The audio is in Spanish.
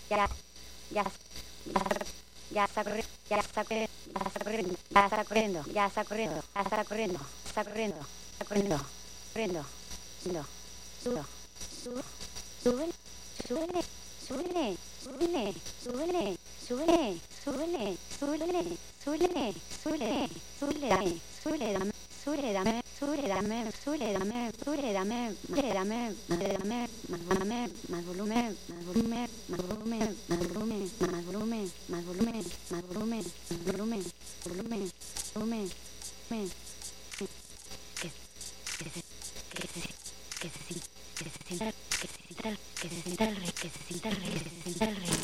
ya, ya, ya está corriendo, ya está corriendo, ya está corriendo, ya está corriendo, ya está corriendo, ya está corriendo, está corriendo, está corriendo, corriendo, subiendo, subo, subo, súbele, súbele, súbele, súbele, súbele, súbele, súbele, súbele, súbele, súbele, súbele, súbele, dame, súbele, dame, súbele, dame, súbele, dame, súbele, dame, súbele, dame, dame, más volumen, más volumen, más volumen, más volumen, más volumen, más volumen, más volumen, más volumen, volumen, volumen, volumen, que se que se que se sienta que se sienta el rey, que se sienta el rey, que se sienta el rey, que se sienta el rey.